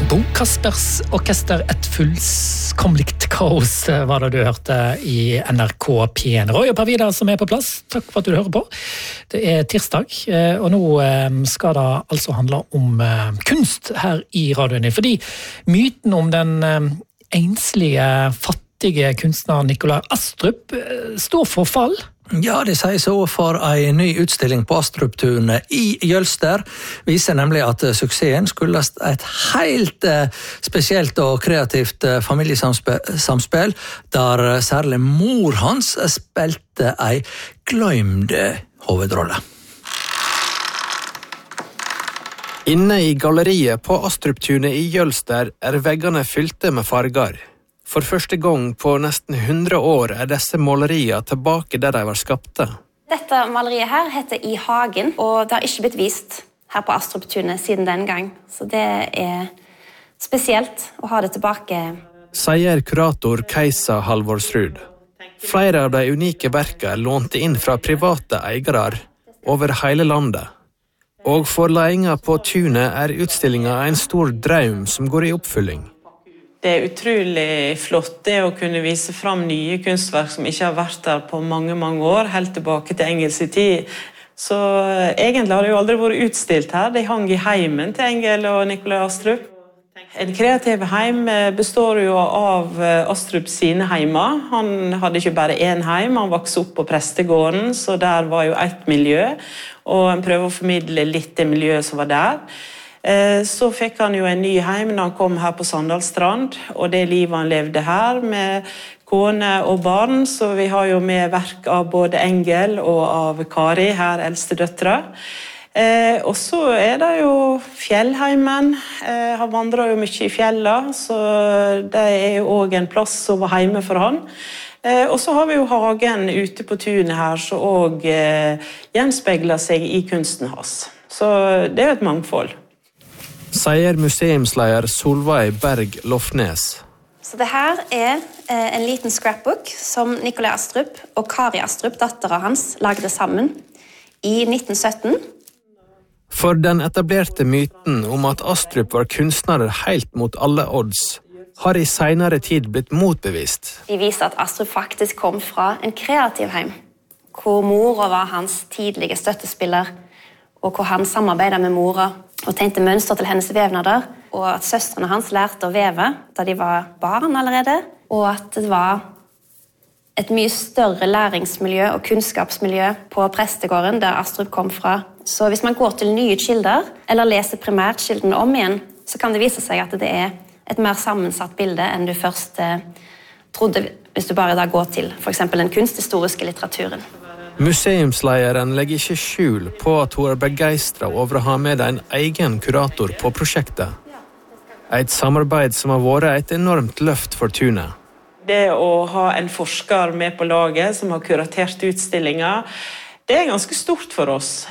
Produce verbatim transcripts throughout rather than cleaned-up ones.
Bo Kaspers Orkester, et fullkomligt kaos var det du hørte i N R K P en. Roy og Per Vidar som er på plass, takk for at du hører på. Det er tirsdag, og nå skal det altså handle om kunst her i radioen. Fordi myten om den enslige, fattige kunstneren Nikolai Astrup står for fall. Ja, det sier så for en ny utstilling på Astruptunet i Jølster. Viser nemlig at suksessen skyldes et helt spesielt og kreativt familiesamspill, der særlig mor hans spilte ei gløymd hovedrolle. Inne i galleriet på Astruptunet i Jølster er veggene fylte med farger. For første gang på nesten hundre år er disse malerier tilbake der de var skapte. Dette maleriet her heter I Hagen, og det har ikke blitt vist her på Astruptunet siden den gang. Så det er spesielt å ha det tilbake. Sier kurator Kajsa Halvorsrud. Flere av de unike verkene er lånt inn fra private eiere over hele landet. Og for ledelsen på tunet er utstillingen en stor drøm som går i oppfylling. Det er utrolig flott det å kunne vise fram nye kunstverk som ikke har vært der på mange, mange år, helt tilbake til Engels i tid. Så egentlig har det jo aldri vært utstilt her. De hang i heimen til Engel og Nikolai Astrup. En kreativ heim består jo av Astrup sine heimer. Han hadde ikke bare én heim, han vokste opp på prestegården, så der var jo et miljø, og han prøver å formidle litt det miljøet som var der. Så fikk han jo en ny heim når han kom her på Sandalstrand, og det livet han levde her med kone og barn, så vi har jo med verk av både Engel og av Kari, her eldste døtre. Og så er det jo fjellheimen, han vandrer jo mye i fjella, så det er jo også en plass som var hjemme for han. Og så har vi jo hagen ute på tunet her, som også gjenspeiler seg i kunsten hans. Så det er jo et mangfold. Sier museumsleder Solveig Berg Lofnes. Så det her er eh, en liten scrapbook som Nikolai Astrup og Kari Astrup, datteren hans, lagde sammen i nitten sytten. For den etablerte myten om at Astrup var kunstner helt mot alle odds, har i senere tid blitt motbevist. De viser at Astrup faktisk kom fra en kreativ heim, hvor mora var hans tidlige støttespiller, og hvor han samarbeidet med mora og tegnte mønster til hennes vevnader, og at søstrene hans lærte å veve da de var barn allerede, og at det var et mye større læringsmiljø og kunnskapsmiljø på prestegården der Astrup kom fra. Så hvis man går til nye kilder, eller leser primært kildene om igjen, så kan det vise seg at det er et mer sammensatt bilde enn du først eh, trodde, hvis du bare da går til for eksempel den kunsthistoriske litteraturen. Museumslederen legger ikke skjul på at hun er begeistret over å ha med en egen kurator på prosjektet. Et samarbeid som har vært et enormt løft for tunet. Det å ha en forsker med på laget som har kuratert utstillinger, det er ganske stort for oss.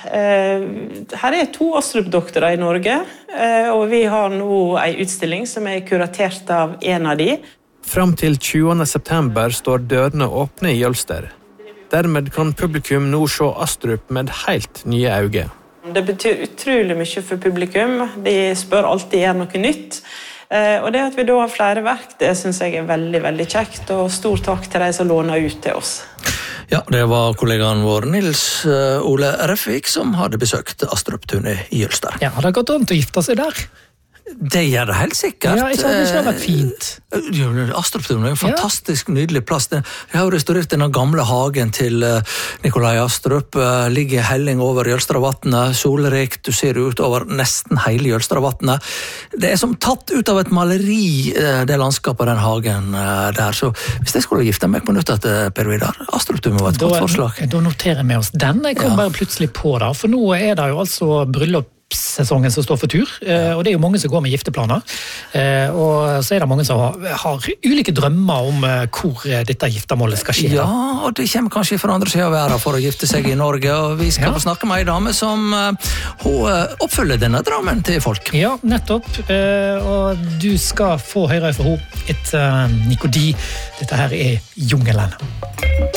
Her er to Astrup-doktorer i Norge, og vi har nå en utstilling som er kuratert av en av de. Fram til tjuende september står dørene åpne i Jølster. Dermed kan publikum nå se Astrup med helt nye øyne. Det betyr utrolig mye for publikum. De spør alltid er noe nytt. Og det at vi da har flere verk, det synes jeg er veldig, veldig kjekt. Og stor takk til de som låner ut til oss. Ja, det var kollegaen vår Nils Ole Refvik som hadde besøkt Astruptunet i Jølster. Ja, har det gått an til å gifte seg der? Det gjør det helt sikkert. Ja, ikke hadde det vært fint. Astruptunet er en fantastisk nydelig plass. Jeg har restaurert denne gamle hagen til Nikolai Astrup. Ligger helling over Jølstravatnet, solrikt. Du ser ut over nesten hele Jølstravatnet. Det er som tatt ut av et maleri, det landskapet, den hagen der. Så hvis jeg skulle gifte meg på nytt etter Per Vidar, Astruptunet var et godt forslag. Da noterer vi oss den. Jeg kom ja. bare plutselig på det, for nå er det jo altså bryllup sesongen som står for tur, og det er jo mange som går med gifteplaner, og så er det mange som har, har ulike drømmer om hvor dette giftermålet skal skje. Ja, og det kommer kanskje fra andre siden av verden for å gifte seg i Norge, og vi skal ja. få snakke med en dame som hun oppfyller denne drømmen til folk. Ja, nettopp, og du skal få høre fra henne et Nico D. Dette her er Jungelen.